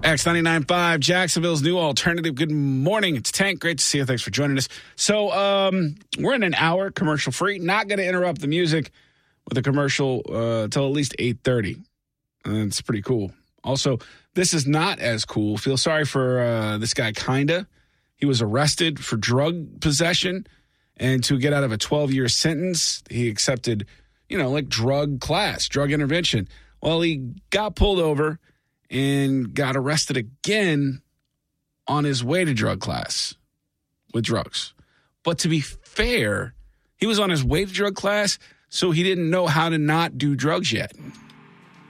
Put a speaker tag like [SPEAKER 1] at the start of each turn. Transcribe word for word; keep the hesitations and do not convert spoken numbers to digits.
[SPEAKER 1] X ninety-nine point five, Jacksonville's new alternative. Good morning. It's Tank. Great to see you. Thanks for joining us. So um, we're in an hour commercial free. Not going to interrupt the music with a commercial uh, till at least eight thirty. And it's pretty cool. Also, this is not as cool. Feel sorry for uh, this guy, kinda. He was arrested for drug possession, and to get out of a twelve-year sentence, he accepted, you know, like drug class, drug intervention. Well, he got pulled over and got arrested again on his way to drug class with drugs. But to be fair, he was on his way to drug class, so he didn't know how to not do drugs yet.